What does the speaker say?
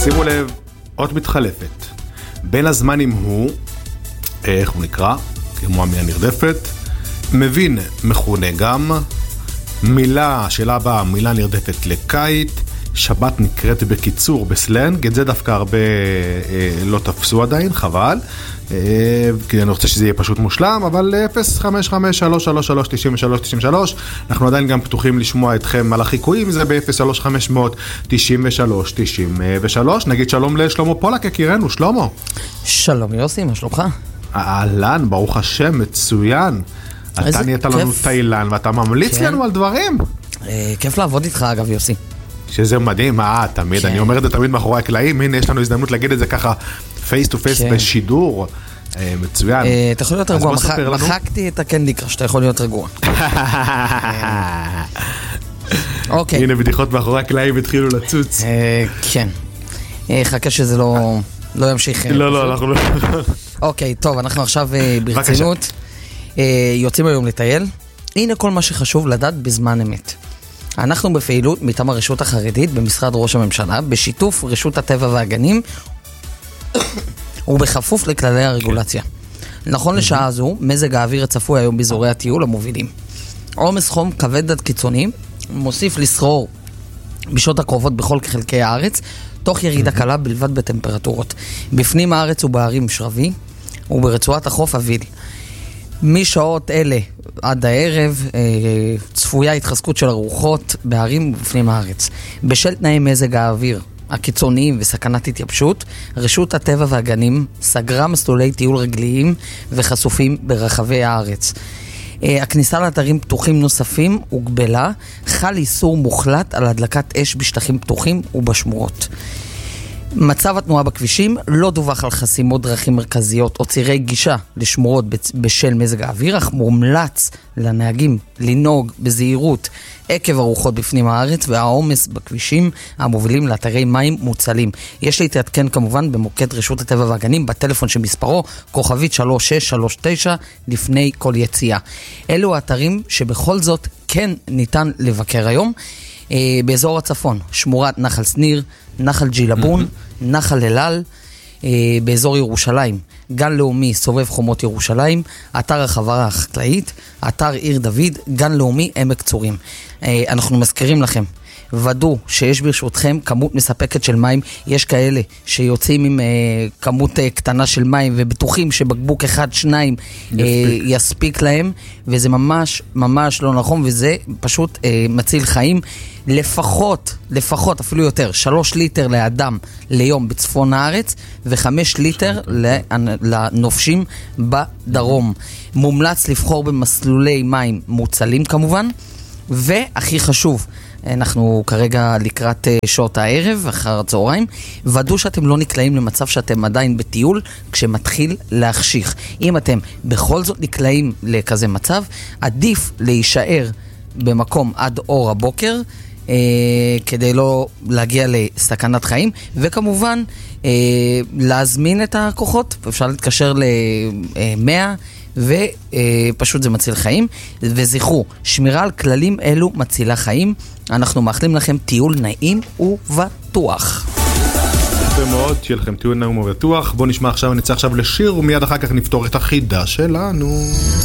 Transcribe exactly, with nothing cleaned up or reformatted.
שימו לב, אות מתחלפת. בין הזמנים הוא, איך הוא נקרא? כמו המילה נרדפת. מבין מכונה גם. מילה, שאלה הבאה, מילה נרדפת לקית. שבת נקראת בקיצור בסלנג. את זה דווקא הרבה אה, לא תפסו עדיין, חבל. אה, כי אני רוצה שזה יהיה פשוט מושלם, אבל אפס חמש חמש שלוש שלוש שלוש תשעים ושלוש תשעים ושלוש. אנחנו עדיין גם פתוחים לשמוע אתכם על החיקויים, זה ב-אפס שלוש חמש תשעים ושלוש תשעים ושלוש. נגיד שלום לשלמה פולק, יקירנו, שלמה. שלום יוסי, מה שלומך? אהלן, ברוך השם, מצוין. אתה נהיית לנו תאילן, ואתה ממליץ לנו על דברים. כיף לעבוד איתך אגב יוסי. שזה מדהים, אה, תמיד, אני אומר את זה תמיד מאחורי הקלעים, הנה יש לנו הזדמנות להגיד את זה ככה פייס טו פייס בשידור, מצוין. אתה יכול להיות רגוע, מחקתי את הקנדיקה, שאתה יכול להיות רגוע. אוקיי. הנה בדיחות מאחורי הקלעים התחילו לצוץ. כן. חכה שזה לא ימשיך. לא, לא, אנחנו לא. אוקיי, טוב, אנחנו עכשיו ברצינות. יוצאים היום לטייל. הנה כל מה שחשוב לדעת בזמן אמת. אנחנו בפעילות מטעם הרשות החרדית במשרד ראש הממשלה, בשיתוף רשות הטבע והגנים, ובכפוף לכללי הרגולציה. נכון לשעה זו, מזג האוויר הצפוי היום באזורי הטיול המובילים. עומס חום כבד עד קיצוני, מוסיף לסחור בשעות הקרובות בכל חלקי הארץ, תוך ירידה קלה בלבד בטמפרטורות. בפנים הארץ ובערים שרבי, וברצועת החוף אביל. משעות אלה עד הערב צפויה התחזקות של הרוחות בערים ובפנים הארץ. בשל תנאי מזג האוויר הקיצוניים וסכנת התייבשות, רשות הטבע והגנים סגרה מסלולי טיול רגליים וחשופים ברחבי הארץ. הכניסה לאתרים פתוחים נוספים הוגבלה, חל איסור מוחלט על הדלקת אש בשטחים פתוחים ובשמורות. מצב התנועה בכבישים לא דווח על חסימות דרכים מרכזיות או צירי גישה לשמורות בשל מזג האוויר, אך מומלץ לנהגים לנהוג בזהירות עקב הרוחות בפנים הארץ והעומס בכבישים המובילים לאתרי מים מוצלים. יש להתעדכן כמובן במוקד רשות הטבע והגנים בטלפון שמספרו כוכבית שלוש שש שלוש תשע לפני כל יציאה. אלו האתרים שבכל זאת כן ניתן לבקר היום. באזור הצפון, שמורת נחל סניר, נחל ג'ילבון, נחל אלל, באזור ירושלים, גן לאומי סובב חומות ירושלים, אתר החווה החקלאית, אתר עיר דוד, גן לאומי עמק צורים. אנחנו מזכירים לכם, ודאו שיש ברשותכם כמות מספקת של מים. יש כאלה שיוצאים עם uh, כמות uh, קטנה של מים ובטוחים שבקבוק אחד, שניים יספיק. Uh, יספיק להם, וזה ממש ממש לא נכון, וזה פשוט uh, מציל חיים. לפחות, לפחות, אפילו יותר, שלוש ליטר לאדם ליום בצפון הארץ, וחמש ליטר לנופשים בדרום. מומלץ לבחור במסלולי מים מוצלים כמובן, והכי חשוב, אנחנו כרגע לקראת שעות הערב, אחר הצהריים, ודאו שאתם לא נקלעים למצב שאתם עדיין בטיול כשמתחיל להחשיך. אם אתם בכל זאת נקלעים לכזה מצב, עדיף להישאר במקום עד אור הבוקר, אה, כדי לא להגיע לסכנת חיים, וכמובן אה, להזמין את הכוחות. אפשר להתקשר ל-מאה, ופשוט זה מציל חיים. וזכרו, שמירה על כללים אלו מצילה חיים. אנחנו מאחלים לכם טיול נעים ובטוח. יפה מאוד, שיהיה לכם טיול נעים ובטוח. בואו נשמע עכשיו, נצא עכשיו לשיר, ומיד אחר כך נפתור את החידה שלנו.